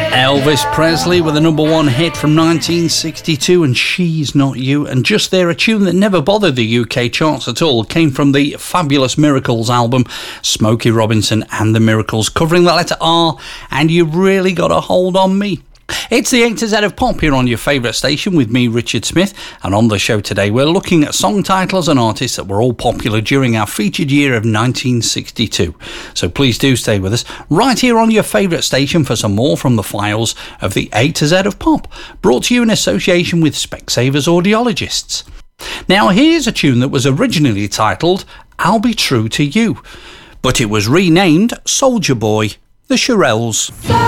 Elvis Presley with a number one hit from 1962 and She's Not You. And just there, a tune that never bothered the UK charts at all, came from the Fabulous Miracles album, Smokey Robinson and the Miracles, covering the letter R and You Really Got a Hold on Me. It's the A to Z of Pop here on your favourite station with me, Richard Smith, and on the show today we're looking at song titles and artists that were all popular during our featured year of 1962. So please do stay with us right here on your favourite station for some more from the files of the A to Z of Pop, brought to you in association with Specsavers Audiologists. Now here's a tune that was originally titled I'll Be True to You, but it was renamed Soldier Boy, the Shirelles.